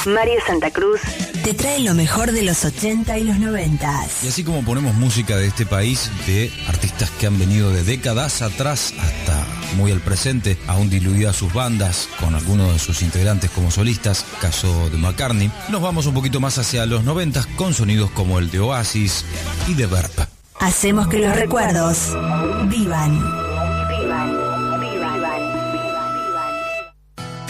Mario Santa Cruz te trae lo mejor de los 80 y los 90. Y así como ponemos música de este país, de artistas que han venido de décadas atrás hasta muy al presente, aún diluidas sus bandas, con algunos de sus integrantes como solistas, caso de McCartney, nos vamos un poquito más hacia los 90 con sonidos como el de Oasis y de Verb. Hacemos que los recuerdos vivan.